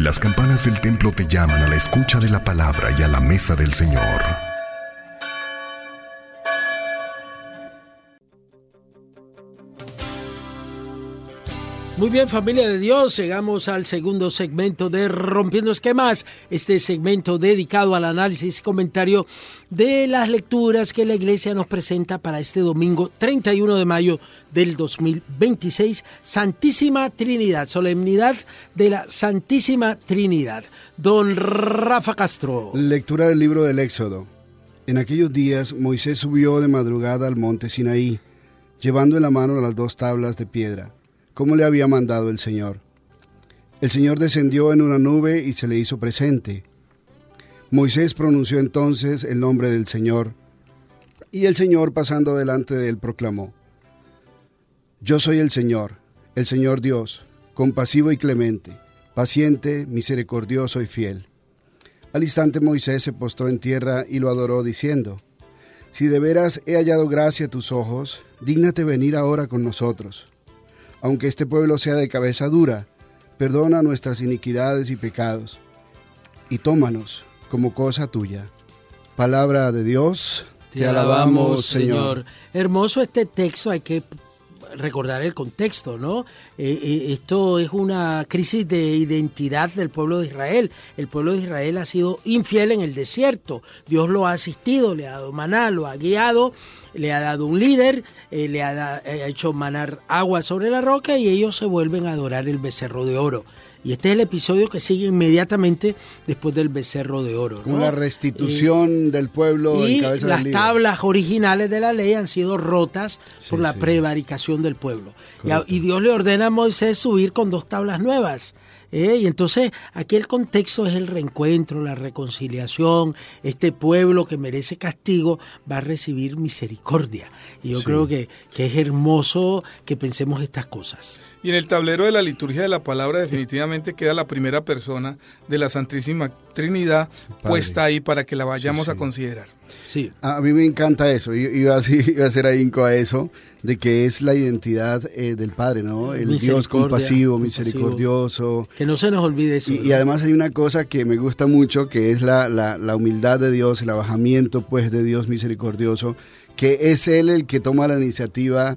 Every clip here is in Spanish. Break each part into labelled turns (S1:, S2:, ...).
S1: Las campanas del templo te llaman a la escucha de la palabra y a la mesa del Señor.
S2: Muy bien, familia de Dios, llegamos al segundo segmento de Rompiendo Esquemas, este segmento dedicado al análisis y comentario de las lecturas que la Iglesia nos presenta para este domingo 31 de mayo del 2026, Santísima Trinidad, solemnidad de la Santísima Trinidad. Don Rafa Castro.
S3: Lectura del libro del Éxodo. En aquellos días Moisés subió de madrugada al monte Sinaí, llevando en la mano las 2 tablas de piedra, como le había mandado el Señor. El Señor descendió en una nube y se le hizo presente. Moisés pronunció entonces el nombre del Señor, y el Señor, pasando delante de él, proclamó: Yo soy el Señor Dios, compasivo y clemente, paciente, misericordioso y fiel. Al instante Moisés se postró en tierra y lo adoró, diciendo: Si de veras he hallado gracia a tus ojos, dígnate venir ahora con nosotros. Aunque este pueblo sea de cabeza dura, perdona nuestras iniquidades y pecados, y tómanos como cosa tuya. Palabra de Dios, te alabamos, Señor.
S2: Hermoso este texto, hay que recordar el contexto, ¿no? Esto es una crisis de identidad del pueblo de Israel. El pueblo de Israel ha sido infiel en el desierto. Dios lo ha asistido, le ha dado maná, lo ha guiado, le ha dado un líder, le ha hecho manar agua sobre la roca y ellos se vuelven a adorar el becerro de oro. Y este es el episodio que sigue inmediatamente después del becerro de oro, ¿no?
S3: Con la restitución del pueblo en cabeza del líder. Y
S2: las tablas originales de la ley han sido rotas por la prevaricación del pueblo. Y Dios le ordena a Moisés subir con 2 tablas nuevas. Y entonces aquí el contexto es el reencuentro, la reconciliación. Este pueblo que merece castigo va a recibir misericordia. Y yo creo que es hermoso que pensemos estas cosas.
S4: Y en el tablero de la liturgia de la palabra definitivamente queda la primera persona de la Santísima Trinidad puesta ahí para que la vayamos a considerar.
S2: Sí.
S3: A mí me encanta eso, iba a hacer ahínco a eso, de que es la identidad del Padre, ¿no? El Dios compasivo, misericordioso.
S2: Que no se nos olvide eso.
S3: Y además hay una cosa que me gusta mucho, que es la humildad de Dios, el abajamiento pues de Dios misericordioso, que es Él el que toma la iniciativa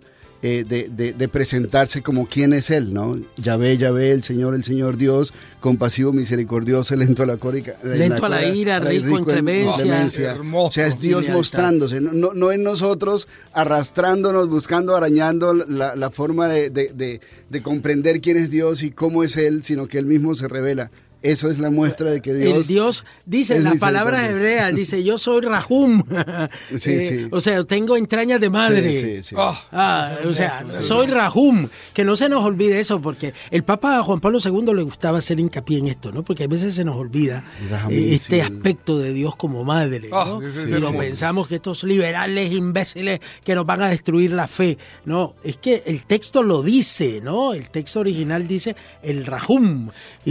S3: de presentarse como quién es Él, ¿no? Yahvé, el Señor Dios, compasivo, misericordioso, lento a la ira,
S2: rico en clemencia.
S3: O sea, es Dios mostrándose, no en nosotros arrastrándonos, buscando, arañando la forma de comprender quién es Dios y cómo es Él, sino que Él mismo se revela. Eso es la muestra de que Dios...
S2: El Dios dice, las palabras hebreas, dice, yo soy Rahum. O sea, tengo entrañas de madre. Soy Rahum. Que no se nos olvide eso, porque el Papa Juan Pablo II le gustaba hacer hincapié en esto, ¿no? Porque a veces se nos olvida este aspecto de Dios como madre, ¿no? Lo pensamos que estos liberales imbéciles que nos van a destruir la fe. No, es que el texto lo dice, ¿no? El texto original dice el Rahum.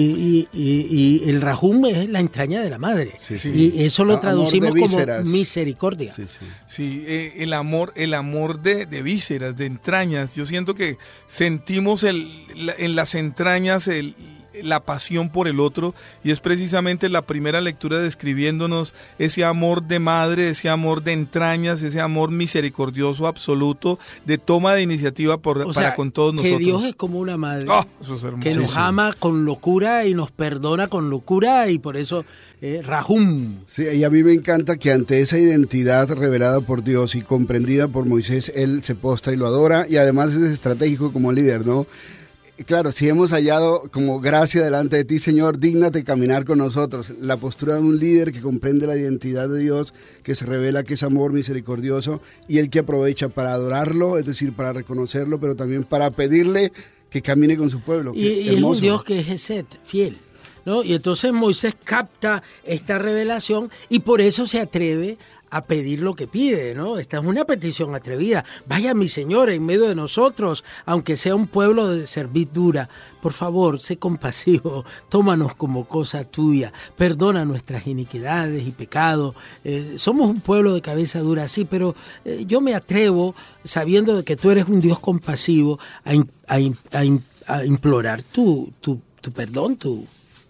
S2: Y el Rahum es la entraña de la madre. Y eso lo traducimos como misericordia.
S4: El amor de vísceras, de entrañas. Yo siento que sentimos en las entrañas la pasión por el otro, y es precisamente la primera lectura describiéndonos ese amor de madre, ese amor de entrañas, ese amor misericordioso absoluto, de toma de iniciativa para con todos nosotros.
S2: Que Dios es como una madre,
S4: eso es hermoso,
S2: que nos ama con locura y nos perdona con locura, y por eso Rahum.
S3: Sí, y a mí me encanta que ante esa identidad revelada por Dios y comprendida por Moisés, él se postra y lo adora, y además es estratégico como líder, ¿no? Claro, si hemos hallado como gracia delante de ti, Señor, dígnate caminar con nosotros. La postura de un líder que comprende la identidad de Dios, que se revela que es amor misericordioso, y el que aprovecha para adorarlo, es decir, para reconocerlo, pero también para pedirle que camine con su pueblo.
S2: Y es un Dios que es Gesed, fiel, ¿no? Y entonces Moisés capta esta revelación y por eso se atreve a pedir lo que pide, ¿no? Esta es una petición atrevida. Vaya mi Señor en medio de nosotros, aunque sea un pueblo de servidura. Por favor, sé compasivo, tómanos como cosa tuya, perdona nuestras iniquidades y pecados. Somos un pueblo de cabeza dura, sí, pero yo me atrevo, sabiendo de que tú eres un Dios compasivo, a implorar tu perdón,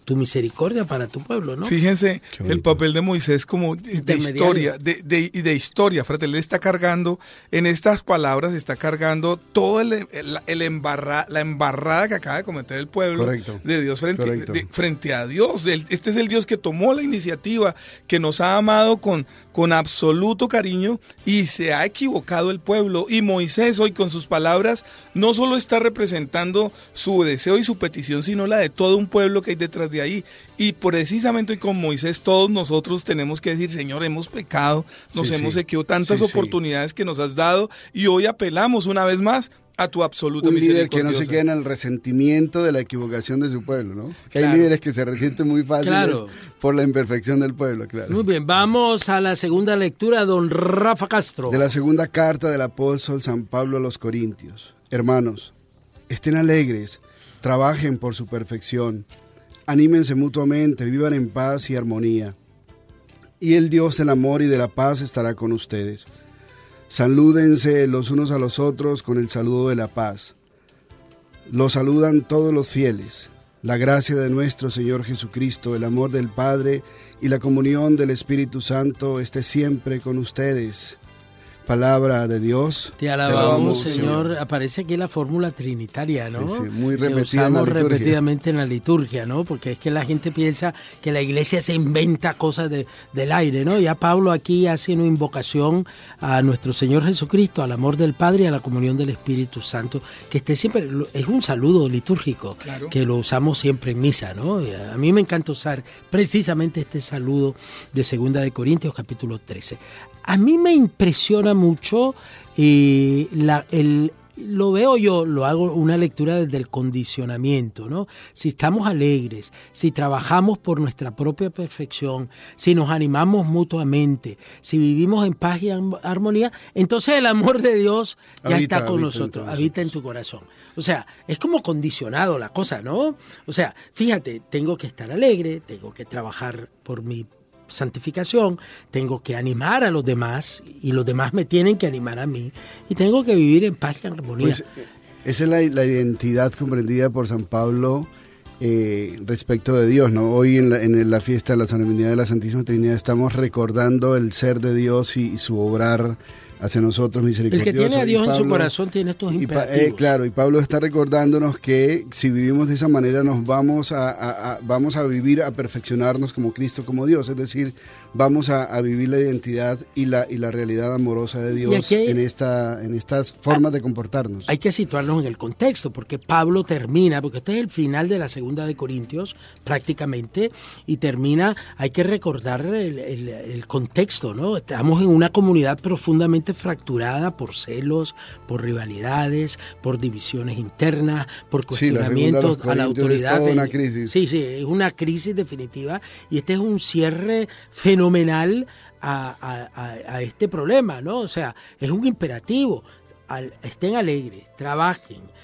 S2: tu misericordia para tu pueblo, ¿no?
S4: Fíjense el papel de Moisés como de historia, frate. Él está cargando, en estas palabras, está cargando toda la embarrada que acaba de cometer el pueblo de Dios frente a Dios. Este es el Dios que tomó la iniciativa, que nos ha amado con absoluto cariño, y se ha equivocado el pueblo. Y Moisés hoy con sus palabras no solo está representando su deseo y su petición, sino la de todo un pueblo que hay detrás de ahí. Y precisamente hoy con Moisés todos nosotros tenemos que decir: Señor, hemos pecado, nos hemos equivocado, tantas oportunidades que nos has dado, y hoy apelamos una vez más a tu absoluta misericordia. Un líder
S3: que no se queda en el resentimiento de la equivocación de su pueblo, ¿no? Que hay líderes que se resienten muy fácil por la imperfección del pueblo, claro.
S2: Muy bien, vamos a la segunda lectura, don Rafa Castro.
S3: De la segunda carta del apóstol San Pablo a los Corintios. Hermanos, estén alegres, trabajen por su perfección, anímense mutuamente, vivan en paz y armonía. Y el Dios del amor y de la paz estará con ustedes. Salúdense los unos a los otros con el saludo de la paz. Los saludan todos los fieles. La gracia de nuestro Señor Jesucristo, el amor del Padre y la comunión del Espíritu Santo esté siempre con ustedes. Palabra de Dios.
S2: Te alabamos, Señor. Aparece aquí la fórmula trinitaria, ¿no?
S3: Sí, muy repetida.
S2: Que usamos repetidamente en la liturgia, ¿no? Porque es que la gente piensa que la iglesia se inventa cosas del aire, ¿no? Ya Pablo aquí hace una invocación a nuestro Señor Jesucristo, al amor del Padre y a la comunión del Espíritu Santo, que esté siempre, es un saludo litúrgico, que lo usamos siempre en misa, ¿no? A mí me encanta usar precisamente este saludo de 2 de Corintios, capítulo 13. A mí me impresiona mucho, lo veo yo, lo hago una lectura desde el condicionamiento, ¿no? Si estamos alegres, si trabajamos por nuestra propia perfección, si nos animamos mutuamente, si vivimos en paz y armonía, entonces el amor de Dios ya está con nosotros, habita en tu corazón. O sea, es como condicionado la cosa, ¿no? O sea, fíjate, tengo que estar alegre, tengo que trabajar por mi santificación, tengo que animar a los demás y los demás me tienen que animar a mí, y tengo que vivir en paz y armonía.
S3: Pues, esa es la identidad comprendida por San Pablo respecto de Dios, ¿no? Hoy en la fiesta de la solemnidad de la Santísima Trinidad estamos recordando el ser de Dios y su obrar hacia nosotros misericordioso.
S2: El que tiene a Dios en su corazón tiene estos imperativos.
S3: Claro, y Pablo está recordándonos que si vivimos de esa manera nos vamos a vivir, a perfeccionarnos como Cristo, como Dios, es decir, vamos a vivir la identidad y la realidad amorosa de Dios en estas formas de comportarnos.
S2: Hay que situarnos en el contexto, porque Pablo termina, porque este es el final de la 2 de Corintios prácticamente, y termina, hay que recordar el contexto, ¿no? Estamos en una comunidad profundamente fracturada por celos, por rivalidades, por divisiones internas, por cuestionamientos a la autoridad.
S3: Es toda una crisis.
S2: Sí, es una crisis definitiva, y este es un cierre fenomenal a este problema, ¿no? O sea, es un imperativo. Estén alegres, trabajen,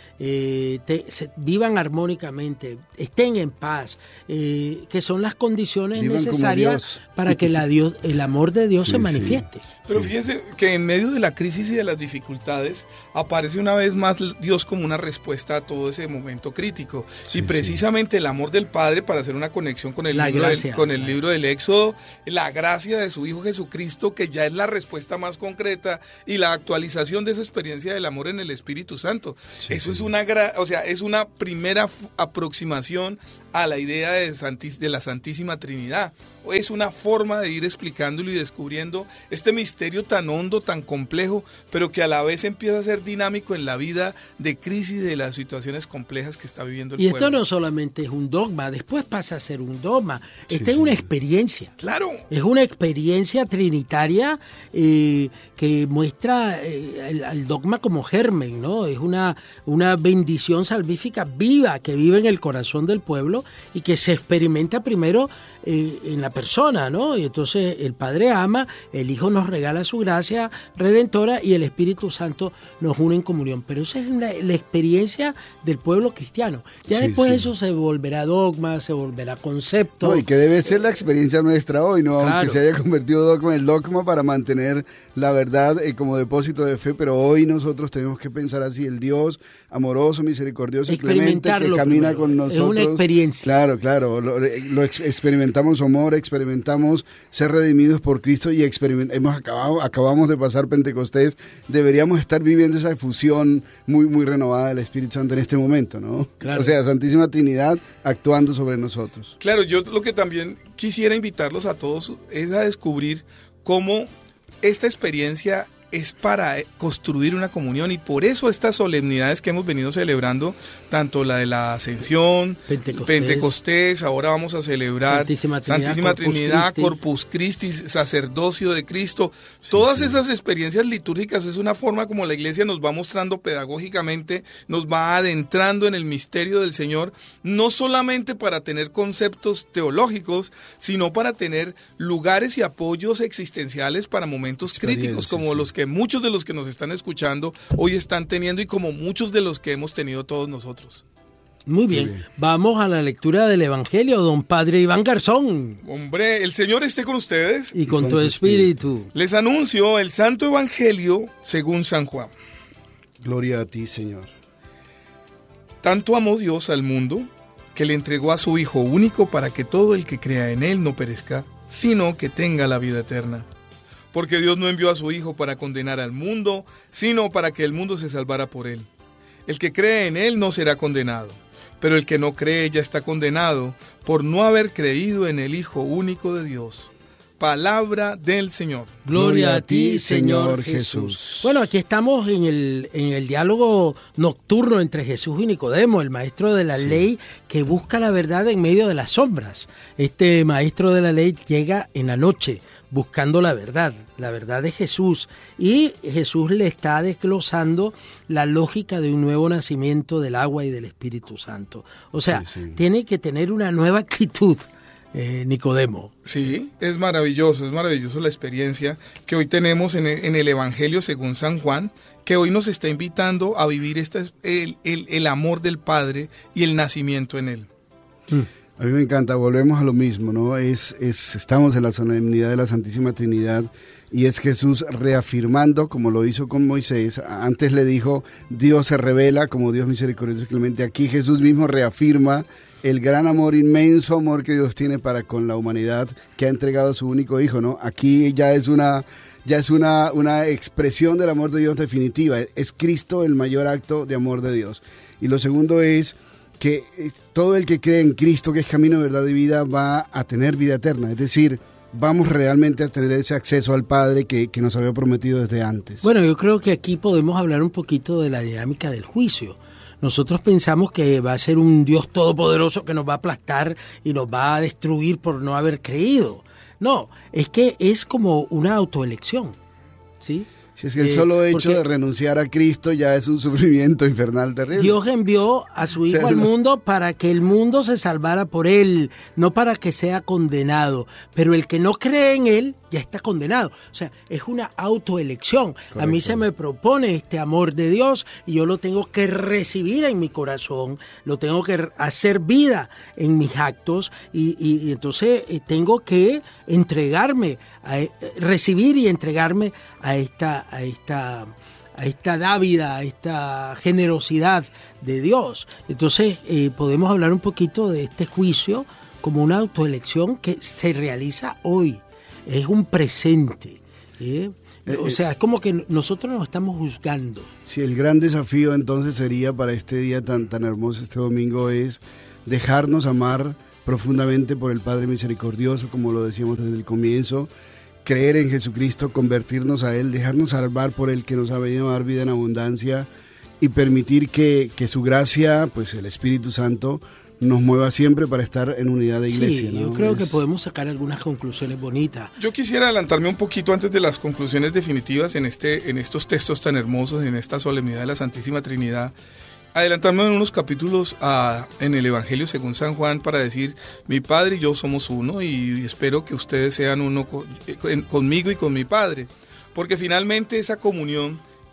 S2: vivan armónicamente, estén en paz, que son las condiciones necesarias para que el amor de Dios se manifieste.
S4: Pero fíjense que en medio de la crisis y de las dificultades aparece una vez más Dios como una respuesta a todo ese momento crítico. Y precisamente el amor del Padre, para hacer una conexión con el libro del Éxodo, la gracia de su Hijo Jesucristo, que ya es la respuesta más concreta y la actualización de esa experiencia del amor en el Espíritu Santo. Eso es es una primera aproximación a la idea de la Santísima Trinidad. Es una forma de ir explicándolo y descubriendo este misterio tan hondo, tan complejo, pero que a la vez empieza a ser dinámico en la vida de crisis, de las situaciones complejas que está viviendo el pueblo.
S2: Y esto no solamente es un dogma, después pasa a ser un dogma. Esta es una experiencia.
S4: Claro.
S2: Es una experiencia trinitaria que muestra el dogma como germen, ¿no? Es una bendición salvífica viva que vive en el corazón del pueblo y que se experimenta primero en la persona, ¿no? Y entonces el Padre ama, el Hijo nos regala su gracia redentora y el Espíritu Santo nos une en comunión. Pero esa es la experiencia del pueblo cristiano. Ya después eso se volverá dogma, se volverá concepto.
S3: No, y que debe ser la experiencia nuestra hoy, ¿no? Claro. Aunque se haya convertido dogma en el dogma para mantener la verdad como depósito de fe, pero hoy nosotros tenemos que pensar así: el Dios amoroso, misericordioso y clemente que camina con nosotros
S2: experiencia.
S3: Claro, lo experimentamos amor, experimentamos ser redimidos por Cristo y acabamos de pasar Pentecostés. Deberíamos estar viviendo esa fusión muy renovada del Espíritu Santo en este momento, ¿no?
S2: Claro.
S3: O sea, Santísima Trinidad actuando sobre nosotros.
S4: Claro, yo lo que también quisiera invitarlos a todos es a descubrir cómo esta experiencia es para construir una comunión, y por eso estas solemnidades que hemos venido celebrando, tanto la de la Ascensión, Pentecostés, ahora vamos a celebrar Santísima Trinidad, Corpus Christi, sacerdocio de Cristo, todas esas experiencias litúrgicas es una forma como la Iglesia nos va mostrando pedagógicamente, nos va adentrando en el misterio del Señor, no solamente para tener conceptos teológicos, sino para tener lugares y apoyos existenciales para momentos críticos como los que muchos de los que nos están escuchando hoy están teniendo y como muchos de los que hemos tenido todos nosotros.
S2: Muy bien. Vamos a la lectura del Evangelio, don Padre Iván Garzón.
S4: Hombre, el Señor esté con ustedes.
S2: Y con tu espíritu.
S4: Les anuncio el Santo Evangelio según San Juan.
S3: Gloria a ti, Señor.
S4: Tanto amó Dios al mundo que le entregó a su Hijo único para que todo el que crea en Él no perezca, sino que tenga la vida eterna. Porque Dios no envió a su Hijo para condenar al mundo, sino para que el mundo se salvara por Él. El que cree en Él no será condenado, pero el que no cree ya está condenado por no haber creído en el Hijo único de Dios. Palabra del Señor.
S2: Gloria a ti, Señor Jesús. Bueno, aquí estamos en el diálogo nocturno entre Jesús y Nicodemo, el maestro de la ley que busca la verdad en medio de las sombras. Este maestro de la ley llega en la noche buscando la verdad de Jesús, y Jesús le está desglosando la lógica de un nuevo nacimiento del agua y del Espíritu Santo. O sea, tiene que tener una nueva actitud, Nicodemo.
S4: Sí, es maravilloso la experiencia que hoy tenemos en el Evangelio según San Juan, que hoy nos está invitando a vivir el amor del Padre y el nacimiento en Él.
S3: A mí me encanta, volvemos a lo mismo, ¿no? Estamos en la solemnidad de la Santísima Trinidad y es Jesús reafirmando, como lo hizo con Moisés. Antes le dijo, Dios se revela como Dios misericordioso y clemente. Aquí Jesús mismo reafirma el gran amor, inmenso amor que Dios tiene para con la humanidad, que ha entregado a su único Hijo, ¿no? Aquí ya es una expresión del amor de Dios definitiva. Es Cristo el mayor acto de amor de Dios. Y lo segundo es que todo el que cree en Cristo, que es camino, verdad y vida, va a tener vida eterna. Es decir, vamos realmente a tener ese acceso al Padre que nos había prometido desde antes.
S2: Bueno, yo creo que aquí podemos hablar un poquito de la dinámica del juicio. Nosotros pensamos que va a ser un Dios todopoderoso que nos va a aplastar y nos va a destruir por no haber creído. No, es que es como una autoelección, ¿sí?
S3: Si es que el solo hecho de renunciar a Cristo ya es un sufrimiento infernal terrible.
S2: Dios envió a su Hijo al mundo para que el mundo se salvara por Él, no para que sea condenado. Pero el que no cree en Él ya está condenado. O sea, es una autoelección. Correcto. A mí se me propone este amor de Dios y yo lo tengo que recibir en mi corazón, lo tengo que hacer vida en mis actos y entonces tengo que entregarme, recibir y entregarme a esta dávida, a esta generosidad de Dios. Entonces podemos hablar un poquito de este juicio como una autoelección que se realiza hoy. Es un presente. O sea, es como que nosotros nos estamos juzgando.
S3: Sí, el gran desafío entonces sería para este día tan hermoso, este domingo, es dejarnos amar profundamente por el Padre misericordioso, como lo decíamos desde el comienzo, creer en Jesucristo, convertirnos a Él, dejarnos salvar por Él que nos ha venido a dar vida en abundancia y permitir que su gracia, pues el Espíritu Santo, nos mueva siempre para estar en unidad de iglesia.
S2: Sí, ¿no? Yo creo que podemos sacar algunas conclusiones bonitas.
S4: Yo quisiera adelantarme un poquito antes de las conclusiones definitivas en estos textos tan hermosos, en esta solemnidad de la Santísima Trinidad. Adelantarme en unos capítulos en el Evangelio según San Juan para decir, mi Padre y yo somos uno y espero que ustedes sean uno conmigo y con mi Padre. Porque finalmente esa comunión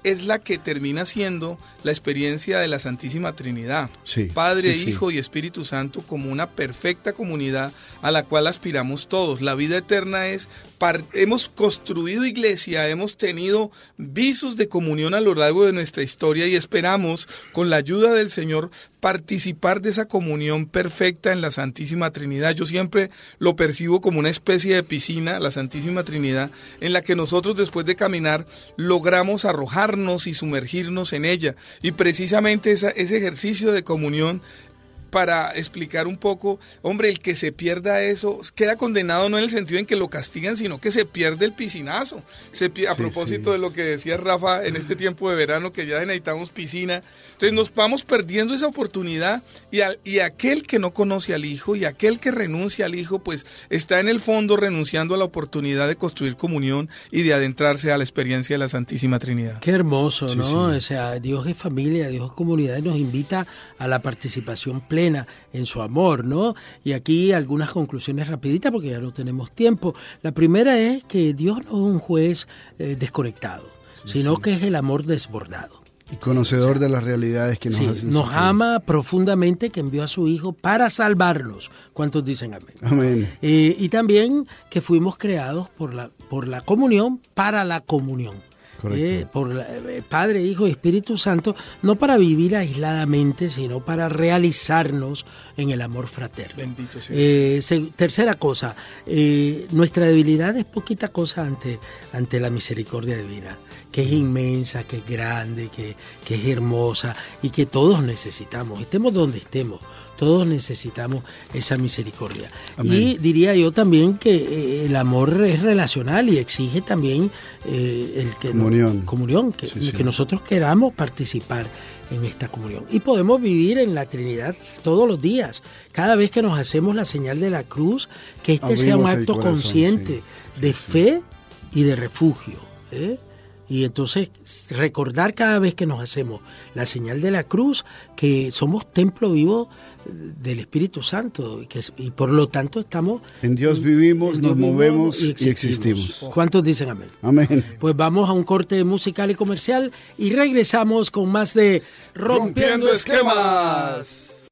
S4: es la que termina siendo la experiencia de la Santísima Trinidad,
S3: sí,
S4: Padre, Hijo y Espíritu Santo, como una perfecta comunidad a la cual aspiramos todos. La vida eterna es, hemos construido iglesia, hemos tenido visos de comunión a lo largo de nuestra historia y esperamos, con la ayuda del Señor, participar de esa comunión perfecta en la Santísima Trinidad. Yo siempre lo percibo como una especie de piscina, la Santísima Trinidad, en la que nosotros, después de caminar, logramos arrojarnos y sumergirnos en ella. Y precisamente ese ejercicio de comunión, para explicar un poco, hombre, el que se pierda eso queda condenado no en el sentido en que lo castigan, sino que se pierde el piscinazo. A propósito de lo que decía Rafa en este tiempo de verano, que ya necesitamos piscina. Entonces nos vamos perdiendo esa oportunidad y aquel que no conoce al Hijo y aquel que renuncia al Hijo, pues está en el fondo renunciando a la oportunidad de construir comunión y de adentrarse a la experiencia de la Santísima Trinidad.
S2: Qué hermoso, ¿no? O sea, Dios es familia, Dios es comunidad y nos invita a la participación plena en su amor, ¿no? Y aquí algunas conclusiones rapiditas porque ya no tenemos tiempo. La primera es que Dios no es un juez desconectado, sino que es el amor desbordado.
S3: Y conocedor de las realidades que nos hacen sufrir.
S2: Nos ama profundamente, que envió a su Hijo para salvarnos. ¿Cuántos dicen amén?
S3: Amén.
S2: Y también que fuimos creados por la comunión, para la comunión. Por Padre, Hijo y Espíritu Santo, no para vivir aisladamente, sino para realizarnos en el amor fraterno.
S4: Bendito sea.
S2: Tercera cosa, nuestra debilidad es poquita cosa ante la misericordia divina, que es inmensa, que es grande, que es hermosa y que todos necesitamos, estemos donde estemos. Todos necesitamos esa misericordia. Amén. Y diría yo también que el amor es relacional y exige también comunión, que nosotros queramos participar en esta comunión. Y podemos vivir en la Trinidad todos los días. Cada vez que nos hacemos la señal de la cruz, que abrimos sea un acto consciente de fe y de refugio. Y entonces recordar cada vez que nos hacemos la señal de la cruz que somos templo vivo del Espíritu Santo y por lo tanto estamos
S3: en Dios vivimos, nos movemos y existimos.
S2: ¿Cuántos dicen amén?
S3: Amén.
S2: Pues vamos a un corte musical y comercial y regresamos con más de Rompiendo Esquemas.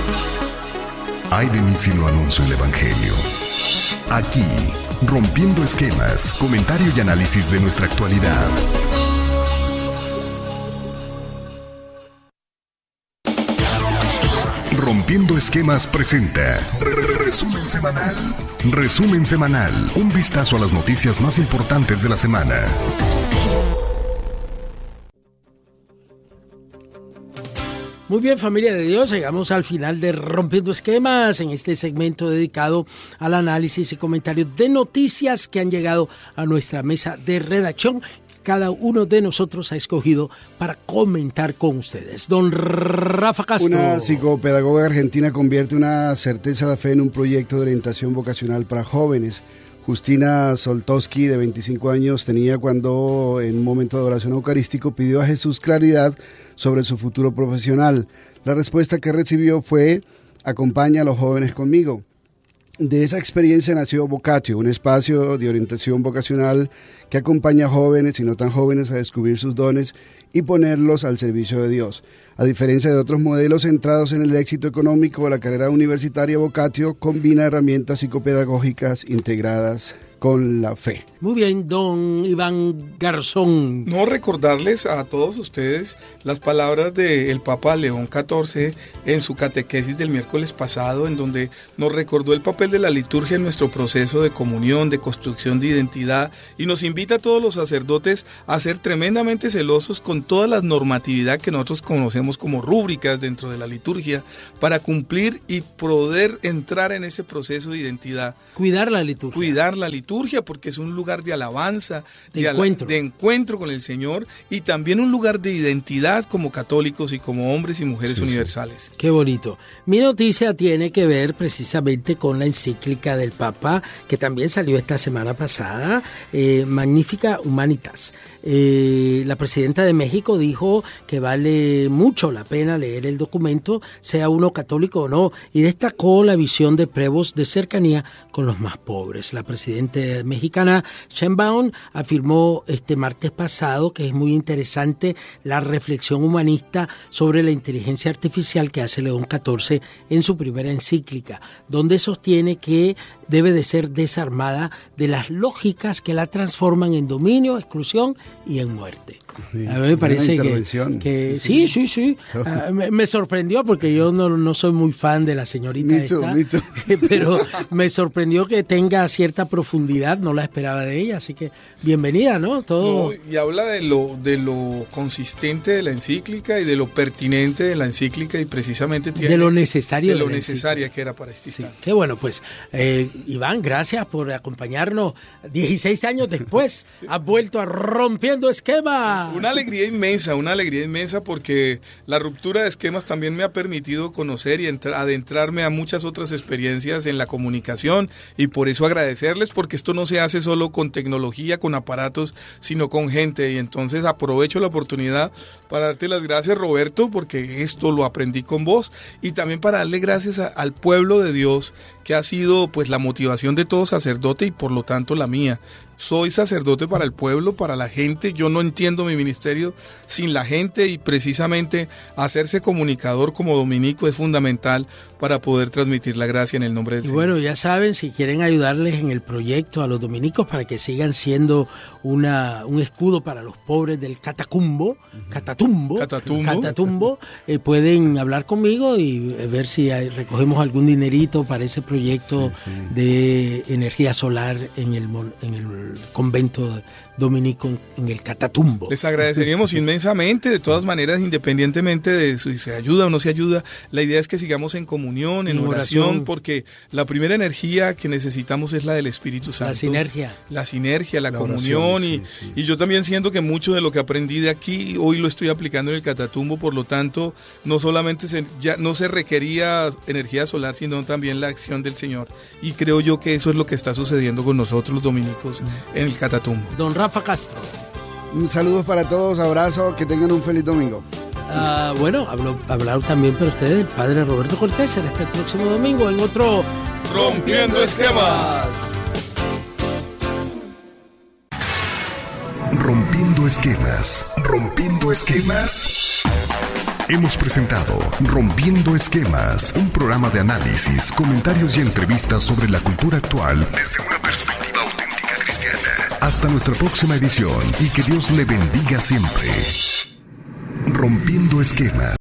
S1: Ay de mí si no anuncio el Evangelio. Aquí, Rompiendo Esquemas, comentario y análisis de nuestra actualidad. Rompiendo Esquemas presenta Resumen Semanal. Resumen Semanal, un vistazo a las noticias más importantes de la semana.
S2: Muy bien, familia de Dios, llegamos al final de Rompiendo Esquemas, en este segmento dedicado al análisis y comentarios de noticias que han llegado a nuestra mesa de redacción. Cada uno de nosotros ha escogido para comentar con ustedes. Don Rafa Castro.
S3: Una psicopedagoga argentina convierte una certeza de fe en un proyecto de orientación vocacional para jóvenes. Justina Soltowski, de 25 años, tenía cuando en un momento de oración eucarístico pidió a Jesús claridad sobre su futuro profesional. La respuesta que recibió fue: acompaña a los jóvenes conmigo. De esa experiencia nació Vocatio, un espacio de orientación vocacional que acompaña a jóvenes y no tan jóvenes a descubrir sus dones y ponerlos al servicio de Dios. A diferencia de otros modelos centrados en el éxito económico, la carrera universitaria Vocatio combina herramientas psicopedagógicas integradas con la fe.
S2: Muy bien, don Iván Garzón.
S4: No, recordarles a todos ustedes las palabras del Papa León XIV en su catequesis del miércoles pasado, en donde nos recordó el papel de la liturgia en nuestro proceso de comunión, de construcción de identidad, y nos invita a todos los sacerdotes a ser tremendamente celosos con toda la normatividad que nosotros conocemos como rúbricas dentro de la liturgia, para cumplir y poder entrar en ese proceso de identidad.
S2: Cuidar la liturgia,
S4: porque es un lugar de alabanza, de encuentro con el Señor, y también un lugar de identidad como católicos y como hombres y mujeres universales.
S2: Sí. Qué bonito. Mi noticia tiene que ver precisamente con la encíclica del Papa, que también salió esta semana pasada, Magnificat Humanitas. la presidenta de México dijo que vale mucho la pena leer el documento, sea uno católico o no, y destacó la visión de Prevost de cercanía con los más pobres. La presidenta mexicana Sheinbaum afirmó este martes pasado que es muy interesante la reflexión humanista sobre la inteligencia artificial que hace León XIV en su primera encíclica, donde sostiene que debe de ser desarmada de las lógicas que la transforman en dominio, exclusión y en muerte.
S3: Sí,
S2: a mí me parece que sí. Me sorprendió porque yo no soy muy fan de la señorita esta, pero me sorprendió que tenga cierta profundidad, no la esperaba de ella, así que bienvenida, ¿no? Todo.
S4: No, y habla de lo consistente de la encíclica y de lo pertinente de la encíclica y precisamente tiene
S2: de lo necesario
S4: de lo necesaria que era para este instante.
S2: Qué bueno, pues Iván, gracias por acompañarnos 16 años después. Has vuelto a Rompiendo Esquemas.
S4: Una alegría inmensa porque la ruptura de esquemas también me ha permitido conocer y adentrarme a muchas otras experiencias en la comunicación, y por eso agradecerles, porque esto no se hace solo con tecnología, con aparatos, sino con gente, y entonces aprovecho la oportunidad para darte las gracias, Roberto, porque esto lo aprendí con vos, y también para darle gracias al pueblo de Dios, que ha sido pues la motivación de todo sacerdote y por lo tanto la mía. Soy sacerdote para el pueblo, para la gente. Yo no entiendo mi ministerio sin la gente, y precisamente hacerse comunicador como dominico es fundamental para poder transmitir la gracia en el nombre del Señor.
S2: Bueno, ya saben, si quieren ayudarles en el proyecto a los dominicos para que sigan siendo un escudo para los pobres del Catatumbo, pueden hablar conmigo y ver si recogemos algún dinerito para ese proyecto de energía solar en el convento dominico en el Catatumbo.
S4: Les agradeceríamos inmensamente, de todas maneras, independientemente de si se ayuda o no se ayuda. La idea es que sigamos en comunión, en oración, porque la primera energía que necesitamos es la del Espíritu Santo. La sinergia, la comunión, oración, y yo también siento que mucho de lo que aprendí de aquí, hoy lo estoy aplicando en el Catatumbo, por lo tanto, no solamente no se requería energía solar, sino también la acción del Señor. Y creo yo que eso es lo que está sucediendo con nosotros los dominicos en el Catatumbo.
S2: Don Rafa Castro.
S3: Un saludo para todos, abrazo, que tengan un feliz domingo.
S2: Bueno, hablaron también para ustedes el padre Roberto Cortés. Será este próximo domingo en otro
S4: Rompiendo Esquemas.
S1: Rompiendo esquemas. Hemos presentado Rompiendo Esquemas, un programa de análisis, comentarios y entrevistas sobre la cultura actual desde una perspectiva auténtica cristiana. Hasta nuestra próxima edición, y que Dios le bendiga siempre. Rompiendo Esquemas.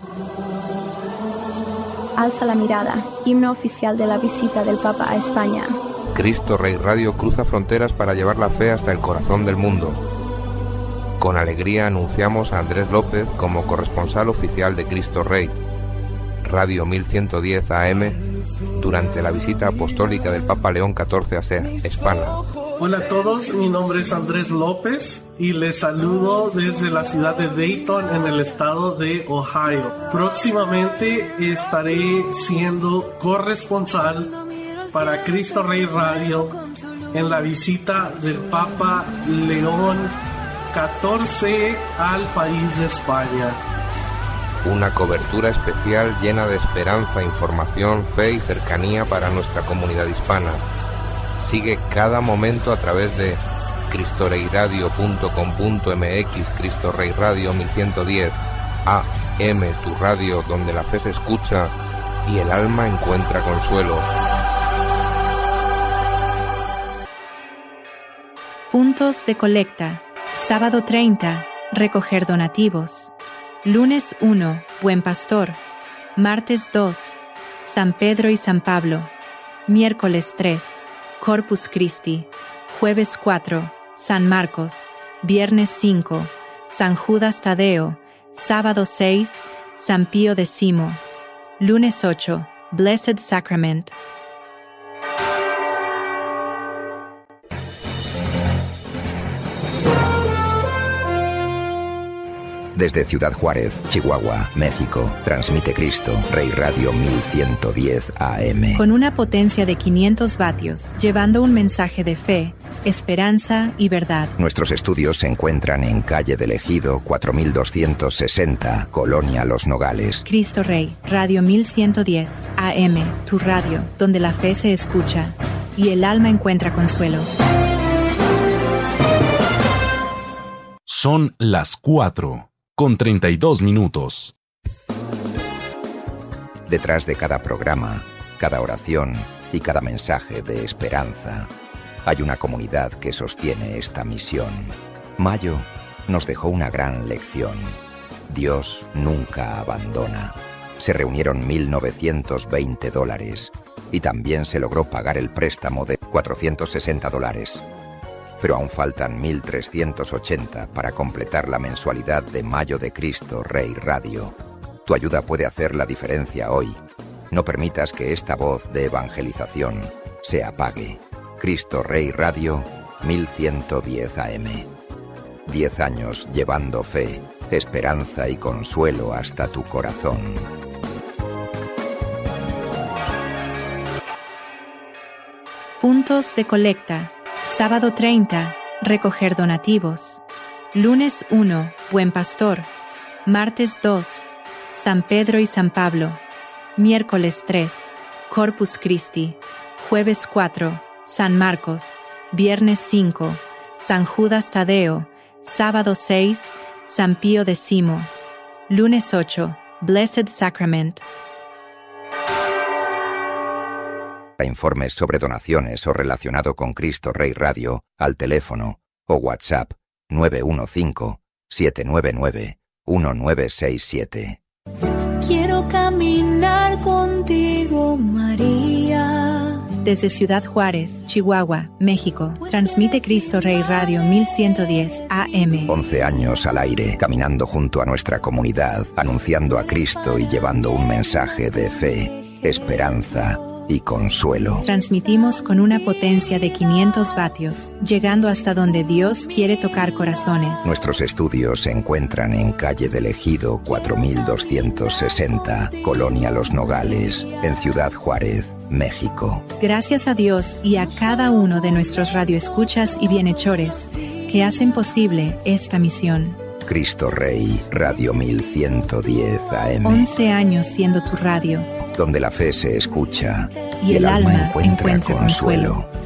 S5: Alza la mirada, himno oficial de la visita del Papa a España.
S6: Cristo Rey Radio cruza fronteras para llevar la fe hasta el corazón del mundo. Con alegría anunciamos a Andrés López como corresponsal oficial de Cristo Rey, Radio 1110 AM, durante la visita apostólica del Papa León XIV a España.
S7: Hola a todos, mi nombre es Andrés López y les saludo desde la ciudad de Dayton, en el estado de Ohio. Próximamente estaré siendo corresponsal para Cristo Rey Radio en la visita del Papa León XIV al país de España.
S6: Una cobertura especial llena de esperanza, información, fe y cercanía para nuestra comunidad hispana. Sigue cada momento a través de cristoreiradio.com.mx, Cristo Rey Radio 1110 AM, tu radio donde la fe se escucha y el alma encuentra consuelo.
S8: Puntos de colecta. Sábado 30, recoger donativos. Lunes 1, Buen Pastor. Martes 2, San Pedro y San Pablo. Miércoles 3, Corpus Christi. Jueves 4, San Marcos. Viernes 5, San Judas Tadeo. Sábado 6, San Pío X. Lunes 8, Blessed Sacrament.
S9: Desde Ciudad Juárez, Chihuahua, México, transmite Cristo Rey Radio 1110 AM.
S8: Con una potencia de 500 vatios, llevando un mensaje de fe, esperanza y verdad.
S9: Nuestros estudios se encuentran en Calle del Ejido 4260, Colonia Los Nogales.
S8: Cristo Rey, Radio 1110 AM, tu radio, donde la fe se escucha y el alma encuentra consuelo.
S10: Son las 4:32.
S9: Detrás de cada programa, cada oración y cada mensaje de esperanza, hay una comunidad que sostiene esta misión. Mayo nos dejó una gran lección. Dios nunca abandona. Se reunieron $1,920 y también se logró pagar el préstamo de $460. Pero aún faltan 1.380 para completar la mensualidad de Mayo de Cristo Rey Radio. Tu ayuda puede hacer la diferencia hoy. No permitas que esta voz de evangelización se apague. Cristo Rey Radio 1110 AM. 10 años llevando fe, esperanza y consuelo hasta tu corazón.
S8: Puntos de colecta. Sábado 30, recoger donativos. Lunes 1, Buen Pastor. Martes 2, San Pedro y San Pablo. Miércoles 3, Corpus Christi. Jueves 4, San Marcos. Viernes 5, San Judas Tadeo. Sábado 6, San Pío X. Lunes 8, Blessed Sacrament.
S9: Para informes sobre donaciones o relacionado con Cristo Rey Radio, al teléfono o WhatsApp 915-799-1967.
S11: Quiero caminar contigo, María.
S8: Desde Ciudad Juárez, Chihuahua, México, transmite Cristo Rey Radio 1110 AM.
S9: 11 años al aire, caminando junto a nuestra comunidad, anunciando a Cristo y llevando un mensaje de fe, esperanza y consuelo.
S8: Transmitimos con una potencia de 500 vatios, llegando hasta donde Dios quiere tocar corazones.
S9: Nuestros estudios se encuentran en Calle del Ejido 4260, Colonia Los Nogales, en Ciudad Juárez, México.
S8: Gracias a Dios y a cada uno de nuestros radioescuchas y bienhechores que hacen posible esta misión.
S9: Cristo Rey, Radio 1110 AM.
S8: 11 años siendo tu radio,
S9: donde la fe se escucha y el alma encuentra consuelo.